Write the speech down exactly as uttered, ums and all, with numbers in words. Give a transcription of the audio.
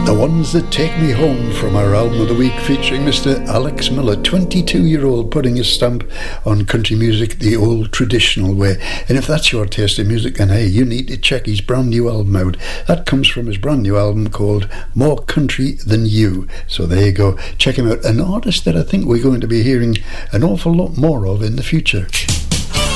The Ones That Take Me Home from our album of the week, featuring Mister Alex Miller, twenty-two-year-old, putting his stamp on country music the old traditional way. And if that's your taste in music, then hey, you need to check his brand new album out. That comes from his brand new album called More Country Than You. So there you go, check him out. An artist that I think we're going to be hearing an awful lot more of in the future.